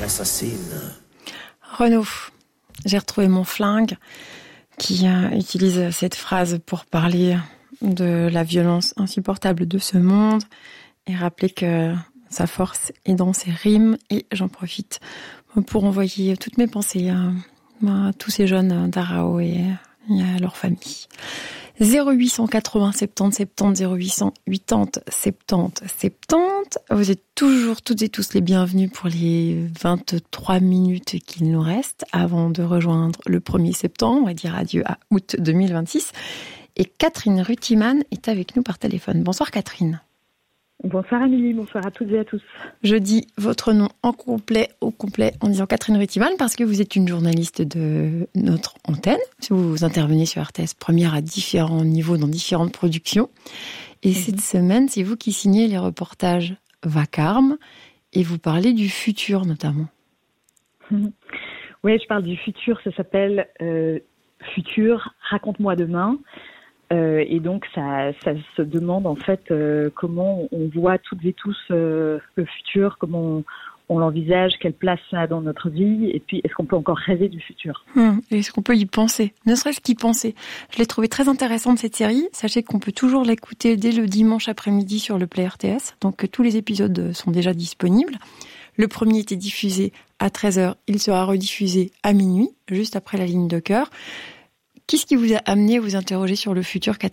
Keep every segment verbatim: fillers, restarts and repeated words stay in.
assassine. Renaud, j'ai retrouvé mon flingue qui euh, utilise cette phrase pour parler de la violence insupportable de ce monde et rappeler que sa force est dans ses rimes. Et j'en profite pour envoyer toutes mes pensées à, à tous ces jeunes d'Arao et, et à leur famille. zéro huit cent quatre-vingts soixante-dix soixante-dix zéro huit cent quatre-vingts soixante-dix soixante-dix. Vous êtes toujours toutes et tous les bienvenus pour les vingt-trois minutes qu'il nous reste avant de rejoindre le premier septembre et dire adieu à août deux mille vingt-six. Et Catherine Rutiman est avec nous par téléphone. Bonsoir Catherine. Bonsoir Amélie, bonsoir à toutes et à tous. Je dis votre nom en complet, au complet, en disant Catherine Rutiman parce que vous êtes une journaliste de notre antenne. Vous intervenez sur R T S Première à différents niveaux, dans différentes productions. Et mmh. cette semaine, c'est vous qui signez les reportages Vacarme et vous parlez du futur notamment. Mmh. Oui, je parle du futur, ça s'appelle euh, Futur, raconte-moi demain. Euh, et donc, ça, ça se demande en fait euh, comment on voit toutes et tous euh, le futur, comment on, on l'envisage, quelle place ça a dans notre vie, et puis est-ce qu'on peut encore rêver du futur ? Hum, Est-ce qu'on peut y penser ? Ne serait-ce qu'y penser. Je l'ai trouvé très intéressante cette série. Sachez qu'on peut toujours l'écouter dès le dimanche après-midi sur le Play R T S, donc tous les épisodes sont déjà disponibles. Le premier était diffusé à treize heures, il sera rediffusé à minuit, juste après la ligne de cœur. Qu'est-ce qui vous a amené à vous interroger sur le futur, Catherine ?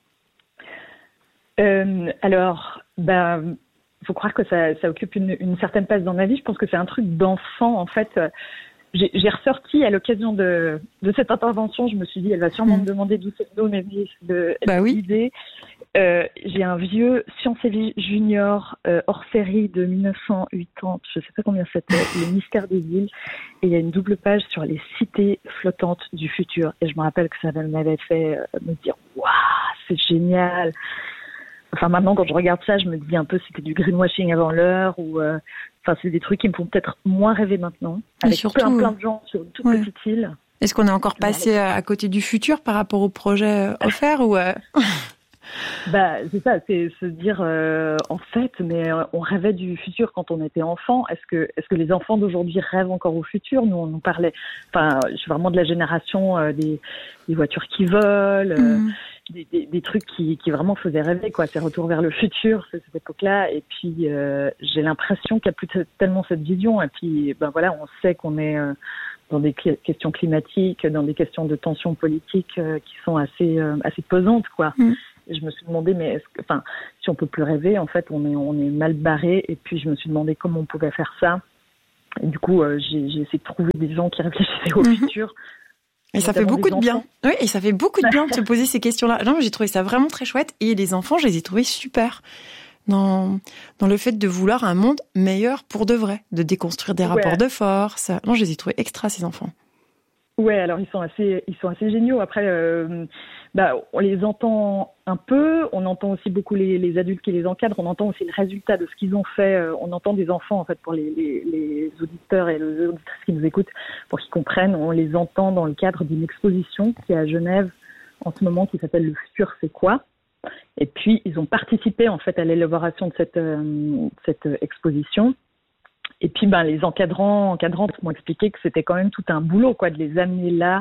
euh, Alors, bah, faut croire que ça, ça occupe une, une certaine place dans ma vie. Je pense que c'est un truc d'enfant, en fait. J'ai, j'ai ressorti à l'occasion de, de cette intervention, je me suis dit, elle va sûrement mmh. me demander d'où c'est d'où m'est venue bah oui. l'idée. Euh, j'ai un vieux Science et Vie Junior euh, hors série de dix-neuf cent quatre-vingts, je sais pas combien c'était, Le Mystère des îles, et il y a une double page sur les cités flottantes du futur. Et je me rappelle que ça m'avait fait euh, me dire waouh, c'est génial. Enfin maintenant quand je regarde ça, je me dis un peu c'était du greenwashing avant l'heure ou euh, enfin c'est des trucs qui me font peut-être moins rêver maintenant. Avec surtout, plein plein de gens sur une toute ouais. petite île. Est-ce qu'on est encore passé à côté du futur par rapport au projet offert ou euh... Bah, c'est ça, c'est se dire, euh, en fait, mais euh, on rêvait du futur quand on était enfant. Est-ce que, est-ce que les enfants d'aujourd'hui rêvent encore au futur ? Nous, on nous parlait, enfin, je suis vraiment de la génération euh, des, des voitures qui volent, euh, mmh. des, des, des trucs qui, qui vraiment faisaient rêver, quoi. C'est Retour vers le futur, c'est cette époque-là. Et puis, euh, j'ai l'impression qu'il n'y a plus t- tellement cette vision. Et puis, ben voilà, on sait qu'on est euh, dans des cl- questions climatiques, dans des questions de tensions politiques euh, qui sont assez, euh, assez pesantes, quoi. Mmh. Et je me suis demandé, mais est-ce que, enfin, si on peut plus rêver, en fait, on est, on est mal barré. Et puis, je me suis demandé comment on pouvait faire ça. Et du coup, euh, j'ai, j'ai essayé de trouver des gens qui réfléchissaient au mmh. futur. Et ça fait beaucoup de bien. Oui, et ça fait beaucoup de bien de se poser ces questions-là. Non, j'ai trouvé ça vraiment très chouette. Et les enfants, je les ai trouvés super. Dans, dans le fait de vouloir un monde meilleur pour de vrai. De déconstruire des ouais. rapports de force. Non, je les ai trouvés extra, ces enfants. Ouais, alors ils sont assez, ils sont assez géniaux. Après, euh, bah, on les entend un peu. On entend aussi beaucoup les, les adultes qui les encadrent. On entend aussi le résultat de ce qu'ils ont fait. On entend des enfants, en fait, pour les, les, les auditeurs et les auditrices qui nous écoutent, pour qu'ils comprennent. On les entend dans le cadre d'une exposition qui est à Genève en ce moment, qui s'appelle Le Futur, c'est quoi ? Et puis, ils ont participé, en fait, à l'élaboration de cette, euh, cette exposition. Et puis, ben, les encadrants, encadrantes m'ont expliqué que c'était quand même tout un boulot, quoi, de les amener là.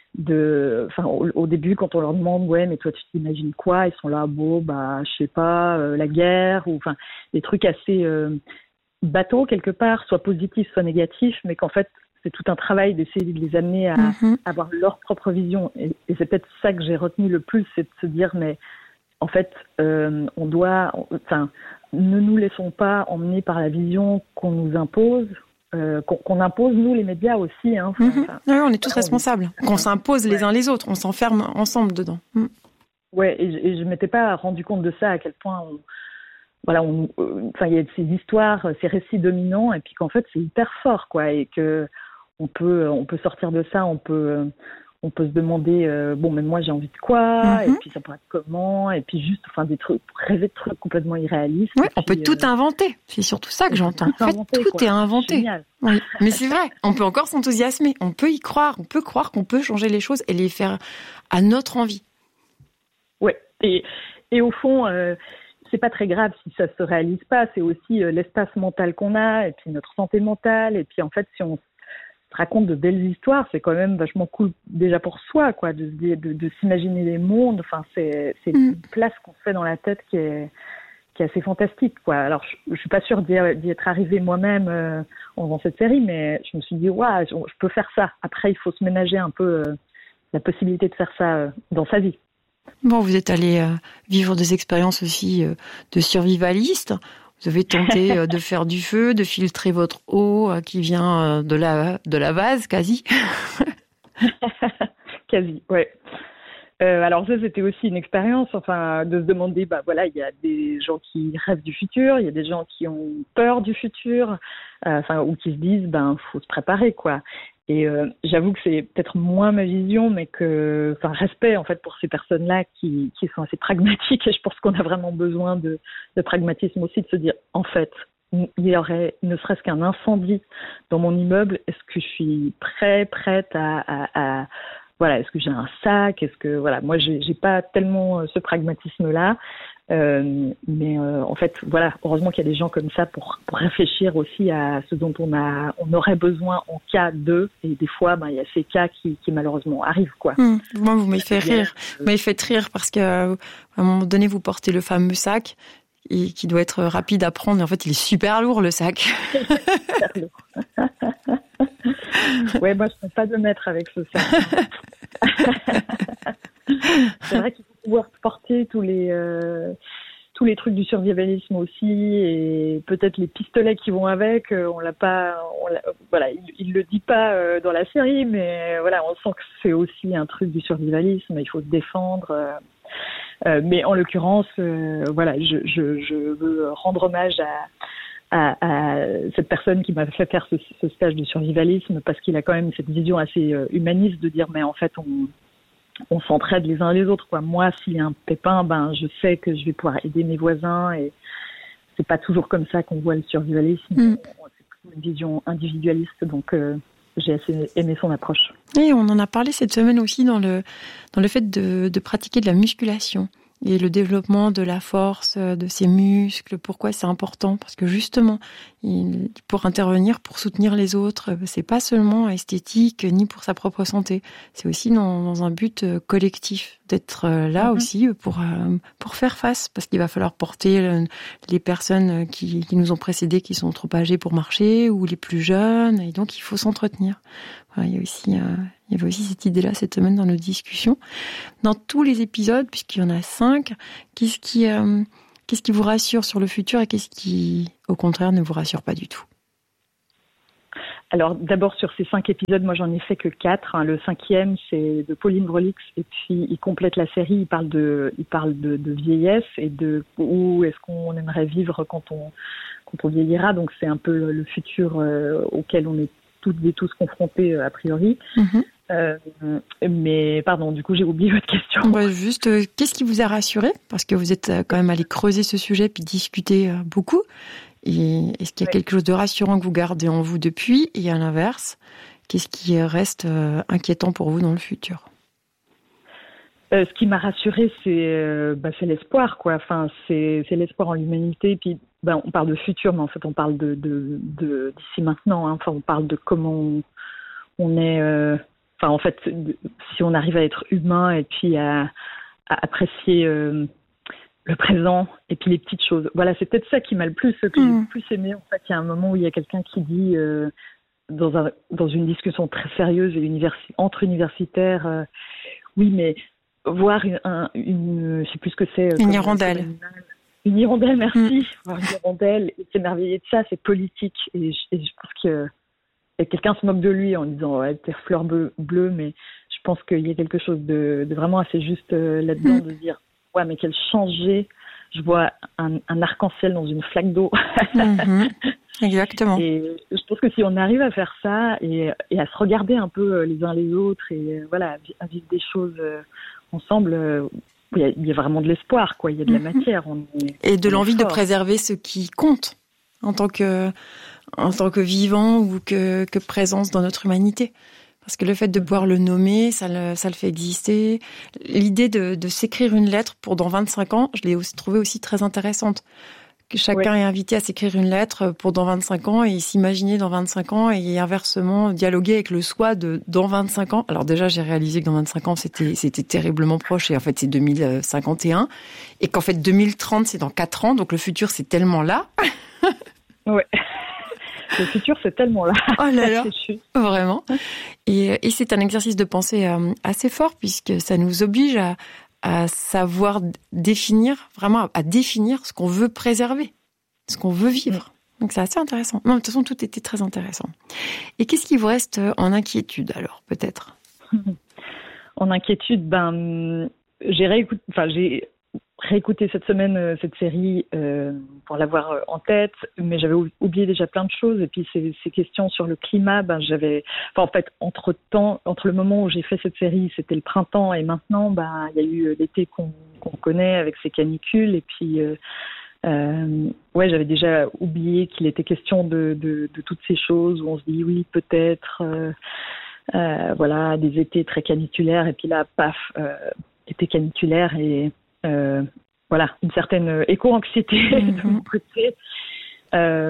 De, enfin, au, au début, quand on leur demande, ouais, mais toi, tu t'imagines quoi ? Ils sont là, bon, bah, je sais pas, euh, la guerre, ou, enfin, des trucs assez euh, bateaux quelque part, soit positifs, soit négatifs, mais qu'en fait, c'est tout un travail d'essayer de les amener à mm-hmm. avoir leur propre vision. Et, et c'est peut-être ça que j'ai retenu le plus, c'est de se dire, mais en fait, euh, on doit, enfin, ne nous laissons pas emmener par la vision qu'on nous impose, euh, qu'on, qu'on impose nous les médias aussi. Hein. Enfin, mm-hmm. Oui, on est tous responsables. On est... Qu'on s'impose les ouais. uns les autres, on s'enferme ensemble dedans. Mm. Ouais, et, et je m'étais pas rendu compte de ça à quel point, on, voilà, on, euh, enfin, il y a ces histoires, ces récits dominants, et puis qu'en fait c'est hyper fort, quoi, et que on peut, on peut sortir de ça, on peut. On peut se demander, euh, bon, mais moi j'ai envie de quoi, mm-hmm. et puis ça pourrait être comment, et puis juste, enfin, des trucs, rêver de trucs complètement irréalistes. Oui, on puis, peut tout euh... inventer. C'est surtout ça que j'entends. En fait, inventer, tout quoi. Est inventé. Génial. Oui, mais c'est vrai. On peut encore s'enthousiasmer. On peut y croire. On peut croire qu'on peut changer les choses et les faire à notre envie. Ouais. Et et au fond, euh, c'est pas très grave si ça se réalise pas. C'est aussi euh, l'espace mental qu'on a et puis notre santé mentale. Et puis en fait, si on se raconte de belles histoires, c'est quand même vachement cool déjà pour soi, quoi, de, de, de, de s'imaginer des mondes. Enfin, c'est, c'est une place qu'on se fait dans la tête qui est, qui est assez fantastique, quoi. Alors, je, je suis pas sûre d'y, d'y être arrivée moi-même euh, en faisant cette série, mais je me suis dit, waouh, je, je peux faire ça. Après, il faut se ménager un peu euh, la possibilité de faire ça euh, dans sa vie. Bon, vous êtes allé euh, vivre des expériences aussi euh, de survivaliste. Vous avez tenté euh, de faire du feu, de filtrer votre eau euh, qui vient euh, de la de la vase, quasi. Quasi, ouais. Euh, alors ça, c'était aussi une expérience, enfin, de se demander, bah voilà, il y a des gens qui rêvent du futur, il y a des gens qui ont peur du futur, euh, enfin, ou qui se disent, ben, faut se préparer, quoi. Et euh, j'avoue que c'est peut-être moins ma vision, mais que, enfin, respect en fait pour ces personnes-là qui, qui sont assez pragmatiques. Et je pense qu'on a vraiment besoin de, de pragmatisme aussi, de se dire, en fait, il y aurait ne serait-ce qu'un incendie dans mon immeuble. Est-ce que je suis prêt, prête à, à, à voilà, est-ce que j'ai un sac? Est-ce que voilà, moi j'ai, j'ai pas tellement ce pragmatisme-là. Euh, mais euh, en fait, voilà, heureusement qu'il y a des gens comme ça pour, pour réfléchir aussi à ce dont on a, on aurait besoin en cas de, et des fois, ben, il y a ces cas qui, qui malheureusement arrivent, quoi. Mmh, moi, vous m'avez fait rire. Vous m'avez fait rire parce que, à un moment donné, vous portez le fameux sac et qui doit être rapide à prendre. Et en fait, il est super lourd, le sac. Super lourd. Ouais, moi, je ne peux pas de mètre avec ce sac. C'est vrai qu'il faut pouvoir porter tous les euh, tous les trucs du survivalisme aussi, et peut-être les pistolets qui vont avec. On l'a pas, on l'a, voilà, il, il le dit pas euh, dans la série, mais voilà, on sent que c'est aussi un truc du survivalisme. Il faut se défendre. Euh, euh, mais en l'occurrence, euh, voilà, je, je, je veux rendre hommage à À, à cette personne qui m'a fait faire ce, ce stage de survivalisme, parce qu'il a quand même cette vision assez euh, humaniste de dire, mais en fait, on, on s'entraide les uns les autres, quoi. Moi, s'il y a un pépin, ben, je sais que je vais pouvoir aider mes voisins, et c'est pas toujours comme ça qu'on voit le survivalisme. Mm. C'est plutôt une vision individualiste, donc euh, j'ai assez aimé son approche. Et on en a parlé cette semaine aussi dans le, dans le fait de, de pratiquer de la musculation. Et le développement de la force, de ses muscles, pourquoi c'est important? Parce que justement, il, pour intervenir, pour soutenir les autres, c'est pas seulement esthétique, ni pour sa propre santé. C'est aussi dans, dans un but collectif, d'être là mmh. aussi pour, pour faire face. Parce qu'il va falloir porter les personnes qui, qui nous ont précédés, qui sont trop âgées pour marcher, ou les plus jeunes. Et donc, il faut s'entretenir. Voilà, il y a aussi, euh, il y avait aussi cette idée-là cette semaine dans nos discussions. Dans tous les épisodes, puisqu'il y en a cinq, qu'est-ce qui, euh, qu'est-ce qui vous rassure sur le futur et qu'est-ce qui, au contraire, ne vous rassure pas du tout? Alors, d'abord, sur ces cinq épisodes, moi, j'en ai fait que quatre. Hein. Le cinquième, c'est de Pauline Vrolix, et puis il complète la série. Il parle de, il parle de, de vieillesse et de où est-ce qu'on aimerait vivre quand on, quand on vieillira. Donc, c'est un peu le futur euh, auquel on est toutes et tous confrontés a priori. Mmh. Euh, mais pardon, du coup j'ai oublié votre question. Ouais, juste, euh, qu'est-ce qui vous a rassuré? Parce que vous êtes quand même allé creuser ce sujet puis discuter euh, beaucoup. Et est-ce qu'il y a ouais. quelque chose de rassurant que vous gardez en vous depuis? Et à l'inverse, qu'est-ce qui reste euh, inquiétant pour vous dans le futur? Euh, ce qui m'a rassurée, c'est, euh, bah, c'est l'espoir, quoi. Enfin, c'est, c'est l'espoir en l'humanité. Puis, bah, on parle de futur, mais en fait, on parle de, de, de d'ici maintenant. Hein. Enfin, on parle de comment on, on est. Euh, enfin, en fait, de, si on arrive à être humain et puis à, à apprécier euh, le présent et puis les petites choses. Voilà, c'est peut-être ça qui m'a le plus, que mmh. j'ai le plus aimé. En fait, il y a un moment où il y a quelqu'un qui dit euh, dans un, dans une discussion très sérieuse et universi- entre universitaires, euh, oui, mais voir une, un, une, je sais plus ce que c'est. Une hirondelle. Une hirondelle, merci. Mmh. Voir une hirondelle et s'émerveiller de ça, c'est politique. Et je, et je pense que et quelqu'un se moque de lui en disant ouais, t'es fleur bleue, bleu, mais je pense qu'il y a quelque chose de, de vraiment assez juste là-dedans, mmh. de dire ouais, mais quel changé. Je vois un, un arc-en-ciel dans une flaque d'eau. Mmh. Exactement. Et je pense que si on arrive à faire ça et, et à se regarder un peu les uns les autres et voilà, à vivre des choses ensemble, il y a, il y a vraiment de l'espoir, quoi. Il y a de la matière. On est, et de on l'envie de préserver ce qui compte en tant que, en tant que vivant ou que, que présence dans notre humanité. Parce que le fait de pouvoir le nommer, ça le, ça le fait exister. L'idée de, de s'écrire une lettre pour dans vingt-cinq ans, je l'ai aussi trouvée aussi très intéressante. Que chacun oui. est invité à s'écrire une lettre pour dans vingt-cinq ans et s'imaginer dans vingt-cinq ans et inversement dialoguer avec le soi de dans vingt-cinq ans. Alors déjà, j'ai réalisé que dans vingt-cinq ans, c'était, c'était terriblement proche et en fait, c'est deux mille cinquante et un et qu'en fait, deux mille trente, c'est dans quatre ans. Donc le futur, c'est tellement là. Ouais. Le futur, c'est tellement là. Oh là là, vraiment. Et, et c'est un exercice de pensée assez fort puisque ça nous oblige à, à savoir définir, vraiment à définir ce qu'on veut préserver, ce qu'on veut vivre. Donc c'est assez intéressant. Non, de toute façon, tout était très intéressant. Et qu'est-ce qui vous reste en inquiétude alors, peut-être ? En inquiétude, ben, j'ai réécouté, enfin, j'ai réécouté cette semaine euh, cette série euh, pour l'avoir euh, en tête, mais j'avais oublié déjà plein de choses. Et puis ces, ces questions sur le climat, ben j'avais, enfin en fait entre temps, entre le moment où j'ai fait cette série, c'était le printemps, et maintenant, ben il y a eu l'été qu'on, qu'on connaît avec ses canicules. Et puis euh, euh, ouais, j'avais déjà oublié qu'il était question de, de, de toutes ces choses où on se dit oui peut-être, euh, euh, voilà, des étés très caniculaires, et puis là paf, euh, été caniculaire et Euh, voilà, une certaine éco-anxiété mm-hmm. de mon côté. Euh,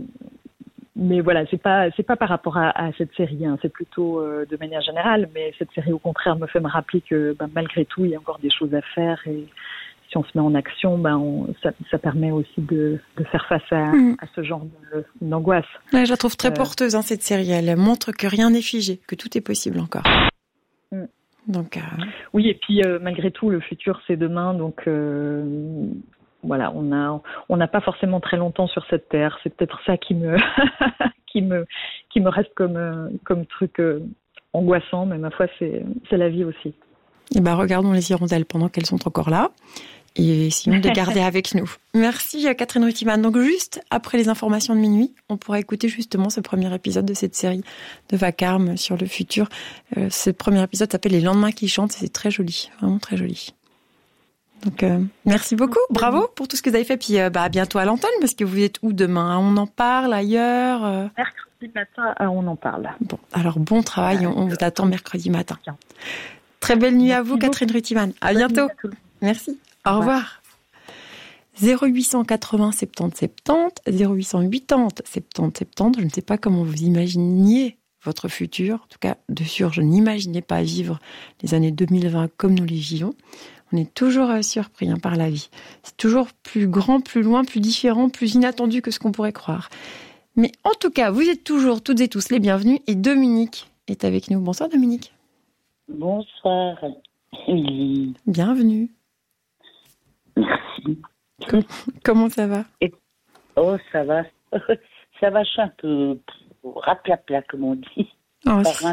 mais voilà, c'est pas c'est pas par rapport à, à cette série, hein, c'est plutôt euh, de manière générale. Mais cette série, au contraire, me fait me rappeler que ben, malgré tout, il y a encore des choses à faire et si on se met en action, ben on, ça, ça permet aussi de, de faire face à, mm. à ce genre de, d'angoisse. Ouais, je la trouve très euh, porteuse, hein, cette série. Elle montre que rien n'est figé, que tout est possible encore. Mm. Donc, euh... oui, et puis euh, malgré tout, le futur c'est demain, donc euh, voilà, on a, on n'a pas forcément très longtemps sur cette terre. C'est peut-être ça qui me, qui me, qui me reste comme, euh, comme truc euh, angoissant, mais ma foi, c'est, c'est la vie aussi. Et ben, regardons les hirondelles pendant qu'elles sont encore là. Et essayons de garder avec nous. Merci Catherine Rutiman. Donc juste après les informations de minuit, on pourra écouter justement ce premier épisode de cette série de Vacarme sur le futur. Euh, ce premier épisode s'appelle Les lendemains qui chantent. C'est très joli, vraiment très joli. Donc euh, merci beaucoup, bravo pour tout ce que vous avez fait. Puis euh, bah, à bientôt à l'antenne parce que vous êtes où demain ? On en parle ailleurs euh... Mercredi matin, on en parle. Bon, alors bon travail, on, on vous attend mercredi matin. Très belle nuit à vous Catherine Rutiman. À bientôt. Merci. Au revoir. zéro huit cent quatre-vingts soixante-dix soixante-dix, zéro huit cent quatre-vingts soixante-dix soixante-dix. Je ne sais pas comment vous imaginiez votre futur. En tout cas, de sûr, je n'imaginais pas vivre les années deux mille vingt comme nous les vivons. On est toujours surpris hein, par la vie. C'est toujours plus grand, plus loin, plus différent, plus inattendu que ce qu'on pourrait croire. Mais en tout cas, vous êtes toujours toutes et tous les bienvenus. Et Dominique est avec nous. Bonsoir Dominique. Bonsoir Émilie. Bienvenue. Merci. Comment ça va ? Et... Oh, ça va. Ça va, je suis un peu raplapla, comme on dit. Oh,